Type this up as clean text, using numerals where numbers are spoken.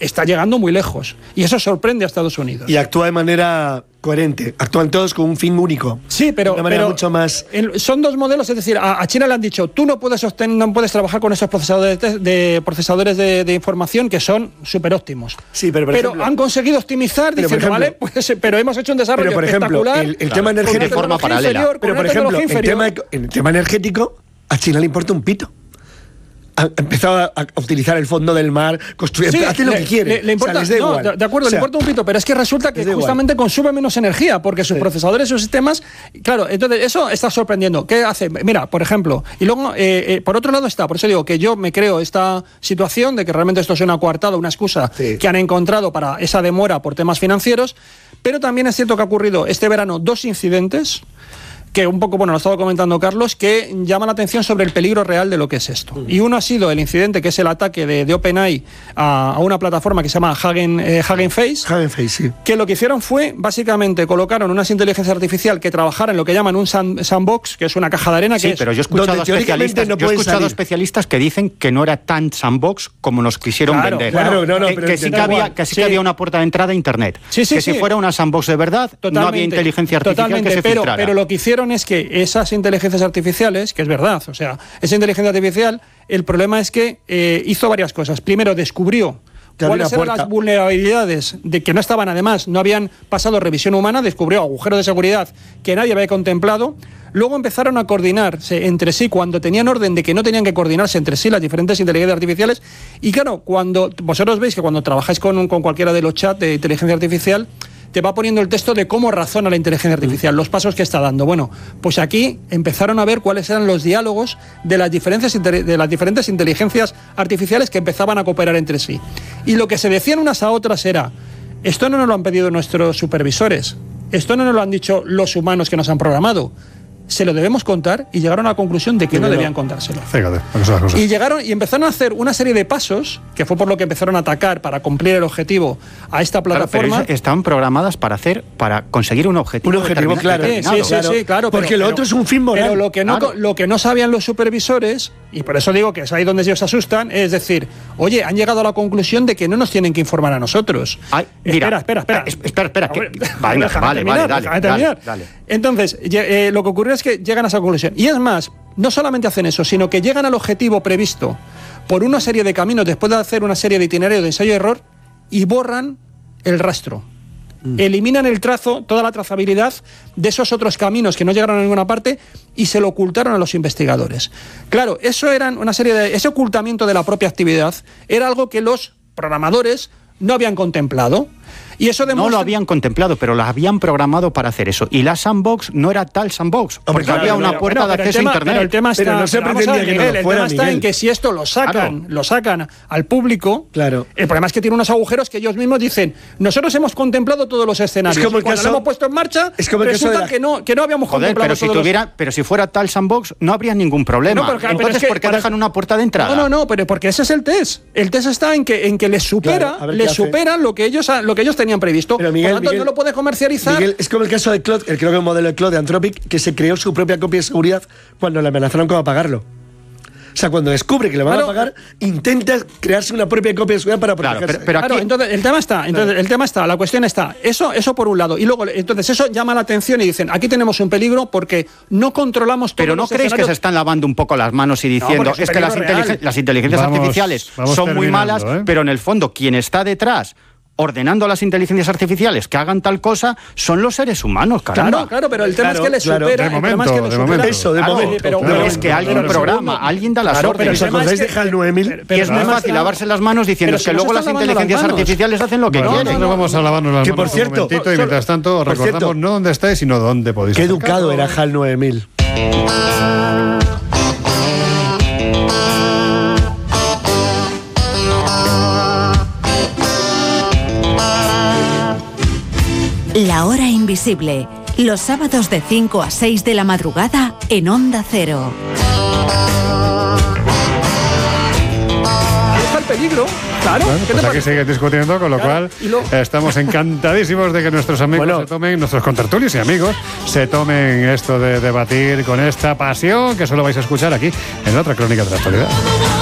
está llegando muy lejos. Y eso sorprende a Estados Unidos. Y actúa de manera coherente. Actúan todos con un fin único. Sí, pero, de manera mucho más... son dos modelos, es decir, a China le han dicho, tú no puedes trabajar con esos procesadores de información que son súper óptimos. Sí, pero ejemplo, han conseguido optimizar diciendo, vale, pues, pero hemos hecho un desarrollo espectacular. El tema energético de forma paralela. Pero por ejemplo, el tema energético a China le importa un pito. Ha empezado a utilizar el fondo del mar, construir, hace lo que quiere. Le importa, o sea, les da igual. De acuerdo, le importa un pito, pero es que resulta que justamente consume menos energía, porque sus procesadores, sus sistemas, claro, entonces eso está sorprendiendo. ¿Qué hace? Mira, por ejemplo, y luego, por otro lado está, por eso digo que yo me creo esta situación de que realmente esto es una coartada, una excusa que han encontrado para esa demora por temas financieros, pero también es cierto que ha ocurrido este verano 2 incidentes que un poco, lo ha estado comentando Carlos, que llama la atención sobre el peligro real de lo que es esto. Y uno ha sido el incidente, que es el ataque de OpenAI a una plataforma que se llama Hugging Face, sí. Que lo que hicieron fue, básicamente, colocaron unas inteligencias artificiales que trabajaran en lo que llaman un sandbox, que es una caja de arena. Sí, pero yo he escuchado especialistas que dicen que no era tan sandbox como nos quisieron vender. Que sí que había una puerta de entrada a Internet. Si fuera una sandbox de verdad, no había inteligencia artificial que se filtrara. Pero lo que hicieron es que esas inteligencias artificiales, que es verdad, o sea, esa inteligencia artificial, el problema es que hizo varias cosas. Primero, descubrió cuáles eran las vulnerabilidades de que no estaban, además, no habían pasado revisión humana, descubrió agujeros de seguridad que nadie había contemplado. Luego empezaron a coordinarse entre sí cuando tenían orden de que no tenían que coordinarse entre sí las diferentes inteligencias artificiales. Y claro, cuando vosotros veis que cuando trabajáis con cualquiera de los chats de inteligencia artificial, te va poniendo el texto de cómo razona la inteligencia artificial, los pasos que está dando. Bueno, pues aquí empezaron a ver cuáles eran los diálogos de las diferentes inteligencias artificiales que empezaban a cooperar entre sí. Y lo que se decían unas a otras era, esto no nos lo han pedido nuestros supervisores, esto no nos lo han dicho los humanos que nos han programado, se lo debemos contar, y llegaron a la conclusión de que no debían contárselo. Fíjate, y empezaron a hacer una serie de pasos, que fue por lo que empezaron a atacar para cumplir el objetivo a esta plataforma. Claro, pero estaban programadas para conseguir un objetivo. Un objetivo, claro. Sí, claro. Porque lo otro es un fin moral. Pero lo que no sabían los supervisores, y por eso digo que es ahí donde ellos se asustan, es decir, oye, han llegado a la conclusión de que no nos tienen que informar a nosotros. Espera. Vale, dale. Entonces, lo que ocurrió es que llegan a esa conclusión. Y es más, no solamente hacen eso, sino que llegan al objetivo previsto por una serie de caminos, después de hacer una serie de itinerarios de ensayo y error, y borran el rastro. Eliminan el trazo, toda la trazabilidad de esos otros caminos que no llegaron a ninguna parte, y se lo ocultaron a los investigadores. Claro, eso eran una serie de... Ese ocultamiento de la propia actividad era algo que los programadores no habían contemplado. Y eso no lo habían contemplado, pero las habían programado para hacer eso. Y la sandbox no era tal sandbox, porque había una puerta de acceso a Internet. Pero el tema está en que si esto lo sacan al público, el problema es que tiene unos agujeros que ellos mismos dicen, nosotros hemos contemplado todos los escenarios. Es como cuando lo hemos puesto en marcha, resulta que no habíamos contemplado pero si fuera tal sandbox, no habría ningún problema. Entonces, ¿por qué dejan una puerta de entrada? No, pero porque ese es el test. El test está en que les superan lo que ellos tenían previsto. Pero Miguel, por lo tanto, no lo puede comercializar. Miguel, es como el caso de Claude, creo que el modelo de Claude de Anthropic, que se creó su propia copia de seguridad cuando le amenazaron con apagarlo. O sea, cuando descubre que le van a pagar, intenta crearse una propia copia de seguridad para protegerse. Pero aquí, entonces el tema está, la cuestión está, eso por un lado, y luego, entonces eso llama la atención y dicen, aquí tenemos un peligro porque no controlamos todo. Pero ¿no creéis que se están lavando un poco las manos y diciendo, es que las inteligencias artificiales son muy malas, pero en el fondo quien está detrás ordenando a las inteligencias artificiales que hagan tal cosa son los seres humanos, caramba. Claro, pero el tema es que les supera. Pero es que alguien programa, alguien da las órdenes. Pero os acordáis de HAL 9000. Y es muy fácil lavarse las manos diciendo que luego las inteligencias artificiales hacen lo que quieren. Nosotros vamos a lavarnos las manos un momentito y mientras tanto recordamos no dónde estáis, sino dónde podéis. Qué educado era HAL 9000. La hora invisible, los sábados de 5 a 6 de la madrugada en Onda Cero. ¿Está el peligro? Claro. Bueno, pues aquí siguen discutiendo, con lo cual estamos encantadísimos de que nuestros amigos se tomen, nuestros contertulios y amigos, se tomen esto de debatir con esta pasión que solo vais a escuchar aquí en otra crónica de la actualidad.